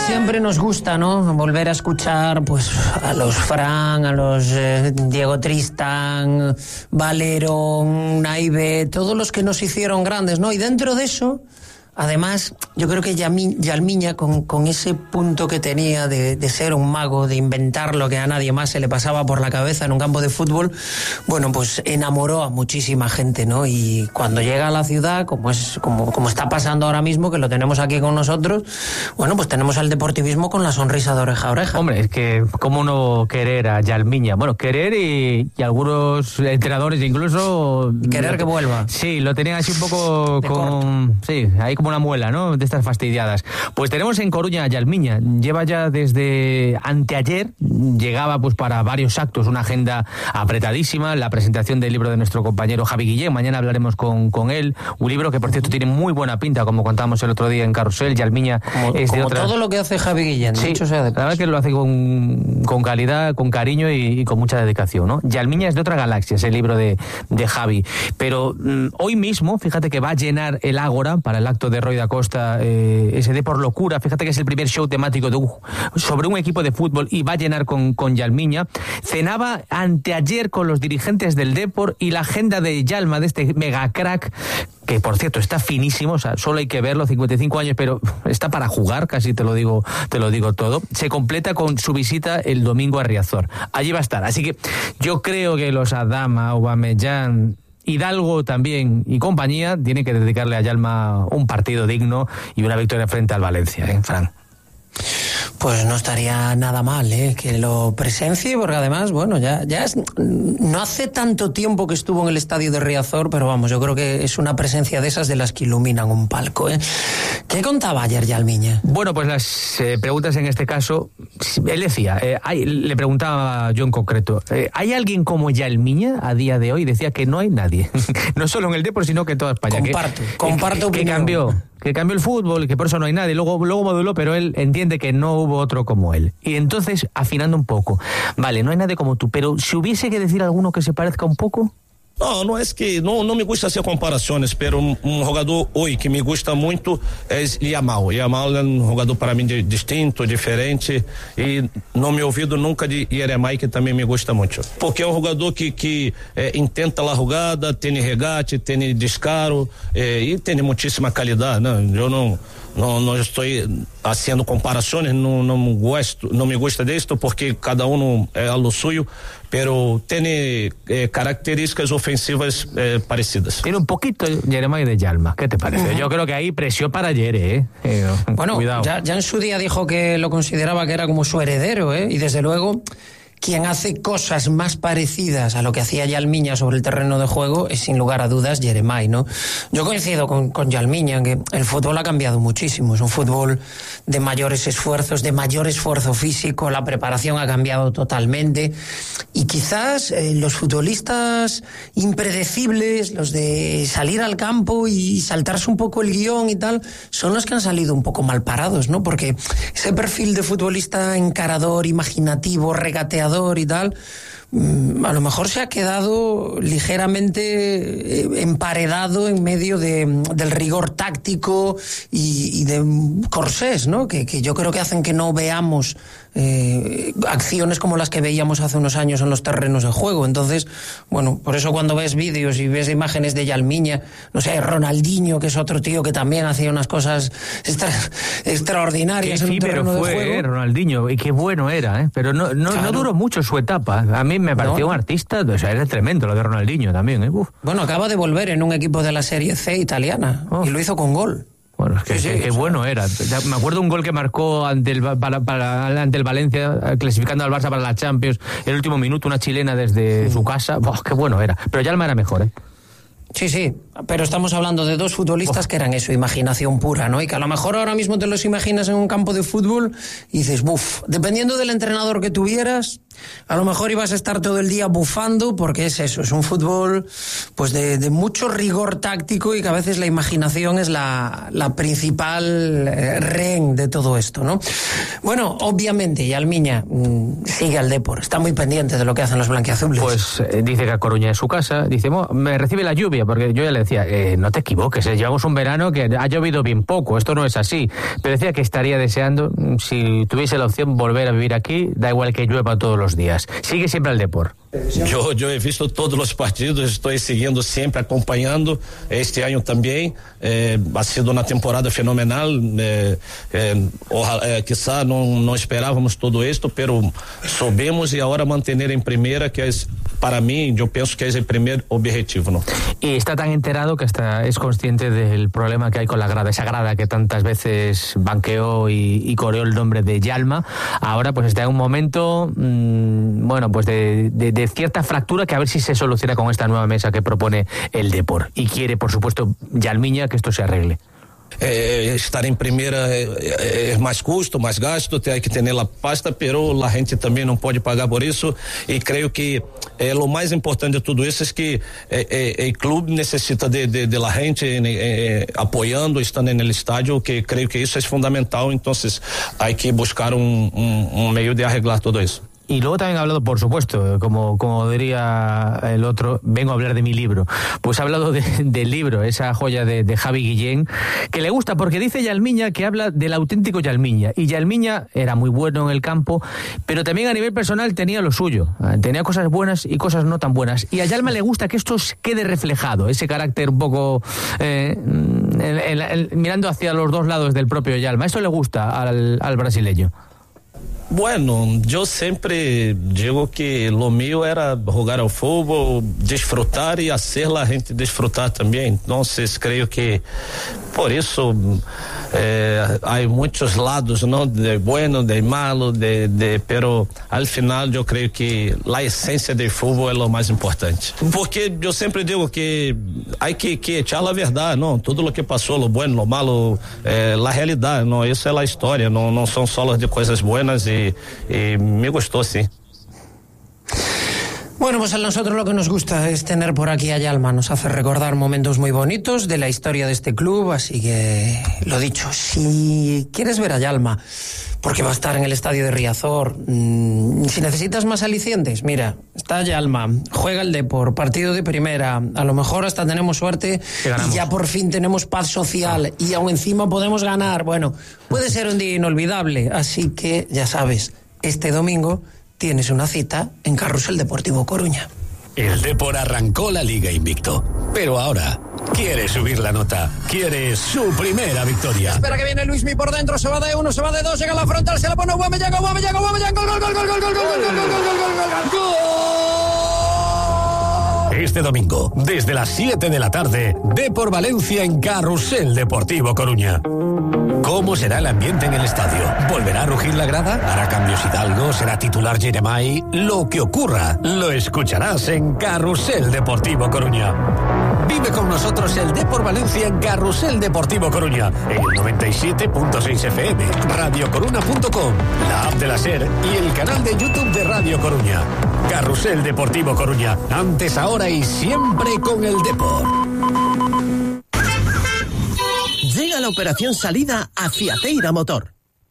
siempre nos gusta, ¿no? Volver a escuchar pues a los Fran, a los Diego Tristán, Valero, Naive, todos los que nos hicieron grandes, ¿no? Y dentro de eso, además, yo creo que Yalmiña, con ese punto que tenía de ser un mago, de inventar lo que a nadie más se le pasaba por la cabeza en un campo de fútbol, bueno, pues enamoró a muchísima gente, ¿no? Y cuando llega a la ciudad, como está pasando ahora mismo, que lo tenemos aquí con nosotros, bueno, pues tenemos al deportivismo con la sonrisa de oreja a oreja. Hombre, es que cómo no querer a Yalmiña. Bueno, querer y algunos entrenadores incluso... Y querer que vuelva. Sí, lo tenían así un poco sí, ahí como una muela, ¿no? De estas fastidiadas. Pues tenemos en Coruña a Yalmiña. Lleva ya desde anteayer, llegaba pues para varios actos, una agenda apretadísima, la presentación del libro de nuestro compañero Javi Guillén, mañana hablaremos con él, un libro que por cierto tiene muy buena pinta, como contamos el otro día en Carrusel. Yalmiña es de otra... todo lo que hace Javi Guillén, sí, dicho sea de paso. La verdad es que lo hace con calidad, con cariño y con mucha dedicación, ¿no? Yalmiña es de otra galaxia, es el libro de Javi. Pero hoy mismo, fíjate que va a llenar el Ágora para el acto de Roy da Costa, ese de Por Locura. Fíjate que es el primer show temático sobre un equipo de fútbol y va a llenar con Yalmiña. Cenaba anteayer con los dirigentes del Depor y la agenda de Yalma, de este mega crack, que por cierto está finísimo, o sea, solo hay que verlo, 55 años, pero está para jugar, casi te lo digo todo. Se completa con su visita el domingo a Riazor. Allí va a estar. Así que yo creo que los Adama, Aubameyang, Hidalgo también y compañía tienen que dedicarle a Yalma un partido digno y una victoria frente al Valencia, Fran. Pues no estaría nada mal, que lo presencie, porque además, bueno, ya no hace tanto tiempo que estuvo en el estadio de Riazor, pero vamos, yo creo que es una presencia de esas de las que iluminan un palco, ¿Qué contaba ayer Yalmiña? Bueno, pues las preguntas en este caso, él decía, le preguntaba yo en concreto, ¿hay alguien como Yalmiña a día de hoy? Decía que no hay nadie, no solo en el Depor, sino que en toda España. Comparto opinión. Que cambió el fútbol y que por eso no hay nadie. Luego moduló, pero él entiende que no hubo otro como él. Y entonces, afinando un poco, vale, no hay nadie como tú, pero si hubiese que decir alguno que se parezca un poco... Não é que não me gusta hacer comparações, pero um jogador hoje que me gusta muito é Yamal. Yamal é jogador para mim distinto, diferente, e não me ouvido nunca de Yeremai, que também me gusta muito. Porque é um jogador que intenta la jugada, tem regate, tem descaro, e tem muitíssima qualidade, né? Eu não estou haciendo comparações, não me gusta disto, porque cada é a lo suyo, pero tiene características ofensivas parecidas. Tiene un poquito Yeremai de Yalma, ¿qué te parece? Yo creo que hay presión para Yere, bueno, cuidado. Ya en su día dijo que lo consideraba que era como su heredero, y desde luego quien hace cosas más parecidas a lo que hacía Yalmiña sobre el terreno de juego es sin lugar a dudas Yeremai, ¿no? Yo coincido con Yalmiña en que el fútbol ha cambiado muchísimo, es un fútbol de mayores esfuerzos, de mayor esfuerzo físico, la preparación ha cambiado totalmente y quizás los futbolistas impredecibles, los de salir al campo y saltarse un poco el guión y tal, son los que han salido un poco mal parados, ¿no? Porque ese perfil de futbolista encarador, imaginativo, regateador y tal, a lo mejor se ha quedado ligeramente emparedado en medio del rigor táctico y de corsés, ¿no? Que yo creo que hacen que no veamos acciones como las que veíamos hace unos años en los terrenos de juego. Entonces, bueno, por eso cuando ves vídeos y ves imágenes de Yalmiña, no sé, Ronaldinho, que es otro tío que también hacía unas cosas extraordinarias en un terreno de juego. Ronaldinho, y qué bueno era, pero no duró mucho su etapa. A mí me pareció un artista, o sea, era tremendo lo de Ronaldinho también, Bueno, acaba de volver en un equipo de la Serie C italiana y lo hizo con gol. Bueno, es que qué bueno era. Me acuerdo un gol que marcó ante el Valencia, clasificando al Barça para la Champions, el último minuto, una chilena desde su casa. Qué bueno era. Pero Yalma era mejor, Sí, pero estamos hablando de dos futbolistas que eran eso, imaginación pura, ¿no? Y que a lo mejor ahora mismo te los imaginas en un campo de fútbol y dices, dependiendo del entrenador que tuvieras, a lo mejor ibas a estar todo el día bufando, porque es eso, es un fútbol pues de mucho rigor táctico y que a veces la imaginación es la principal rehén de todo esto, ¿no? Bueno, obviamente Yalmiña sigue al Depor, está muy pendiente de lo que hacen los blanquiazules. Pues dice que a Coruña es su casa, dice, me recibe la lluvia, porque yo ya le decía, no te equivoques, llevamos un verano que ha llovido bien poco, esto no es así. Pero decía que estaría deseando, si tuviese la opción, volver a vivir aquí, da igual que llueva todos los días. Sigue siempre al Depor. Yo he visto todos los partidos, estoy siguiendo siempre, acompañando. Este año también ha sido una temporada fenomenal. Quizá no esperábamos todo esto, pero subimos y ahora mantener en primera, que es para mí, yo pienso que es el primer objetivo, ¿no? Y está tan enterado que hasta es consciente del problema que hay con la grada, esa grada que tantas veces banqueó y coreó el nombre de Yalma. Ahora pues está en un momento, bueno, pues de cierta fractura, que a ver si se soluciona con esta nueva mesa que propone el Depor. Y quiere, por supuesto, Yalmiña, que esto se arregle. Estar en primera es más custo, más gasto, hay que tener la pasta, pero la gente también no puede pagar por eso, y creo que lo más importante de todo eso es que el club necesita de la gente apoyando, estando en el estadio, que creo que eso es fundamental, entonces hay que buscar un medio de arreglar todo eso. Y luego también ha hablado, por supuesto, como diría el otro, vengo a hablar de mi libro. Pues ha hablado del libro, esa joya de Javi Guillén, que le gusta porque dice Yalmiña que habla del auténtico Yalmiña. Y Yalmiña era muy bueno en el campo, pero también a nivel personal tenía lo suyo. Tenía cosas buenas y cosas no tan buenas. Y a Yalma le gusta que esto quede reflejado, ese carácter un poco mirando hacia los dos lados del propio Yalma. Eso le gusta al brasileño. Bueno, yo siempre digo que lo mío era jugar al fútbol, disfrutar y hacer la gente disfrutar también. Entonces creo que por eso hay muchos lados, ¿no? De bueno, de malo, pero al final yo creo que la esencia del fútbol es lo más importante. Porque yo siempre digo que hay que echar la verdad, ¿no? Todo lo que pasó, lo bueno, lo malo, la realidad, ¿no? Eso es la historia, no son solo de cosas buenas y me gustó, sí. Bueno, pues a nosotros lo que nos gusta es tener por aquí a Yalma, nos hace recordar momentos muy bonitos de la historia de este club, así que lo dicho, si quieres ver a Yalma, porque va a estar en el estadio de Riazor, si necesitas más alicientes, mira, está Yalma, juega el Depor, partido de primera, a lo mejor hasta tenemos suerte y ya por fin tenemos paz social y aún encima podemos ganar. Bueno, puede ser un día inolvidable, así que ya sabes, este domingo tienes una cita en Carrusel Deportivo Coruña. El Depor arrancó la liga invicto, pero ahora quiere subir la nota, quiere su primera victoria. Espera que viene Luismi por dentro, se va de uno, se va de dos, llega a la frontal, se la pone Aubameyang, gol, gol, gol, gol, gol, gol. Este domingo, desde las 7 de la tarde, Depor Valencia en Carrusel Deportivo Coruña. ¿Cómo será el ambiente en el estadio? ¿Volverá a rugir la grada? ¿Hará cambios Hidalgo? ¿Será titular Jeremai? Lo que ocurra, lo escucharás en Carrusel Deportivo Coruña. Vive con nosotros el Depor Valencia en Carrusel Deportivo Coruña, en el 97.6 FM, radiocoruna.com, la app de la SER y el canal de YouTube de Radio Coruña. Carrusel Deportivo Coruña, antes, ahora y siempre con el Depor. Llega la operación salida a Fiateira Motor.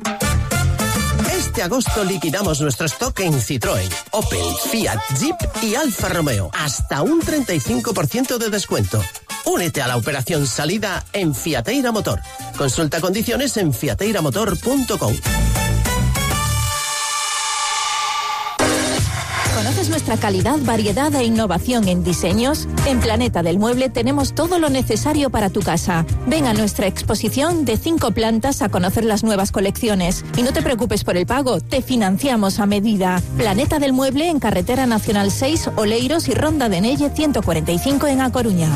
Este agosto liquidamos nuestro stock en Citroën, Opel, Fiat, Jeep y Alfa Romeo. Hasta un 35% de descuento. Únete a la operación salida en Fiateira Motor. Consulta condiciones en fiateiramotor.com. ¿Conoces nuestra calidad, variedad e innovación en diseños? En Planeta del Mueble tenemos todo lo necesario para tu casa. Ven a nuestra exposición de 5 plantas a conocer las nuevas colecciones. Y no te preocupes por el pago, te financiamos a medida. Planeta del Mueble en Carretera Nacional 6, Oleiros y Ronda de Nelle 145 en A Coruña.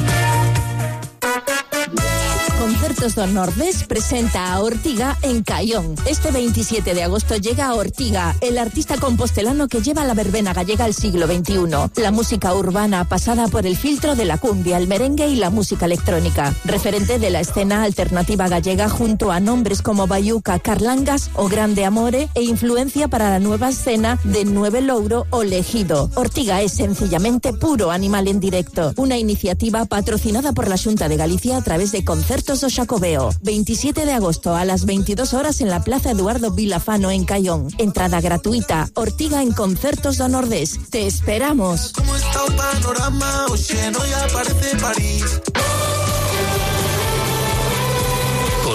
Concertos do Nordés presenta a Ortiga en Caión. Este 27 de agosto llega a Ortiga, el artista compostelano que lleva la verbena gallega al siglo XXI. La música urbana pasada por el filtro de la cumbia, el merengue y la música electrónica. Referente de la escena alternativa gallega junto a nombres como Bayuca, Carlangas o Grande Amore e influencia para la nueva escena de Nueve Louro o Legido. Ortiga es sencillamente puro animal en directo. Una iniciativa patrocinada por la Xunta de Galicia a través de Concertos do Xacobeo. 27 de agosto a las 22 horas en la Plaza Eduardo Vilafano en Caión. Entrada gratuita. Ortiga en Concertos do Nordés. Te esperamos. ¿Cómo está el panorama? Oye, no ya parece París.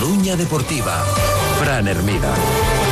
Coruña Deportiva. Fran Hermida.